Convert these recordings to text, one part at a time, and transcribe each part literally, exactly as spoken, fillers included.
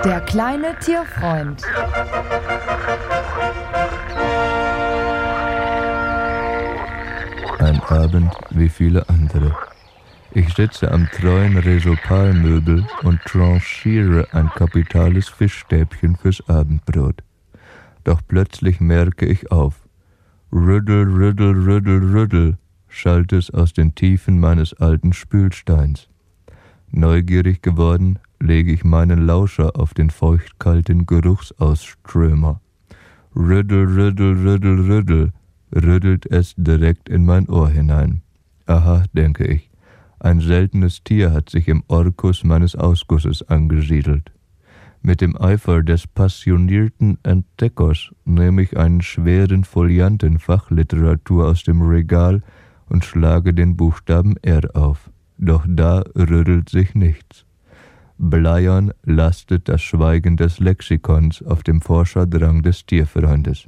Der kleine Tierfreund. Ein Abend wie viele andere. Ich sitze am treuen Resopalmöbel und tranchiere ein kapitales Fischstäbchen fürs Abendbrot. Doch plötzlich merke ich auf. Rüddel, rüddel, rüddel, rüddel, schallt es aus den Tiefen meines alten Spülsteins. Neugierig geworden, lege ich meinen Lauscher auf den feuchtkalten Geruchsausströmer. Rüddel, rüddel, rüddel, rüddel, rüttelt es direkt in mein Ohr hinein. Aha, denke ich, ein seltenes Tier hat sich im Orkus meines Ausgusses angesiedelt. Mit dem Eifer des passionierten Entdeckers nehme ich einen schweren Folianten Fachliteratur aus dem Regal und schlage den Buchstaben R auf. Doch da rüttelt sich nichts. Bleiern lastet das Schweigen des Lexikons auf dem Forscherdrang des Tierfreundes.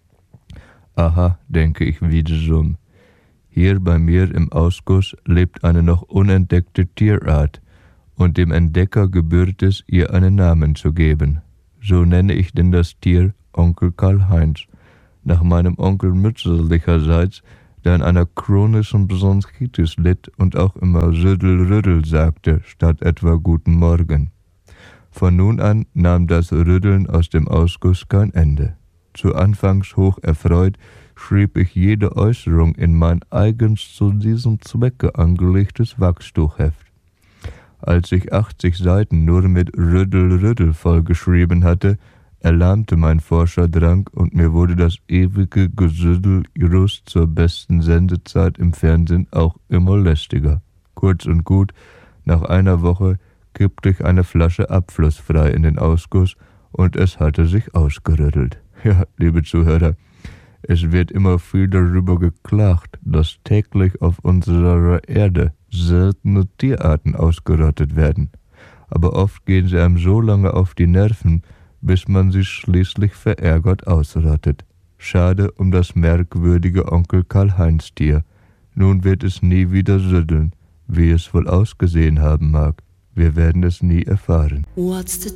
Aha, denke ich wiederum. Hier bei mir im Ausguss lebt eine noch unentdeckte Tierart, und dem Entdecker gebührt es, ihr einen Namen zu geben. So nenne ich denn das Tier Onkel Karl-Heinz, nach meinem Onkel mütterlicherseits, der an einer chronischen Bronchitis litt und auch immer Rüddel-Rüddel sagte, statt etwa Guten Morgen. Von nun an nahm das Rüddeln aus dem Ausguss kein Ende. Zu Anfangs hoch erfreut schrieb ich jede Äußerung in mein eigens zu diesem Zwecke angelegtes Wachstuchheft. Als ich achtzig Seiten nur mit Rüddel-Rüddel vollgeschrieben hatte, erlahmte mein Forscherdrang und mir wurde das ewige Gesüddel just zur besten Sendezeit im Fernsehen auch immer lästiger. Kurz und gut, nach einer Woche kippte ich eine Flasche abflussfrei in den Ausguss und es hatte sich ausgerüttelt. Ja, liebe Zuhörer, es wird immer viel darüber geklagt, dass täglich auf unserer Erde seltene Tierarten ausgerottet werden. Aber oft gehen sie einem so lange auf die Nerven, bis man sie schließlich verärgert ausrottet. Schade um das merkwürdige Onkel Karl-Heinz-Tier. Nun wird es nie wieder rütteln, wie es wohl ausgesehen haben mag. Wir werden es nie erfahren. What's the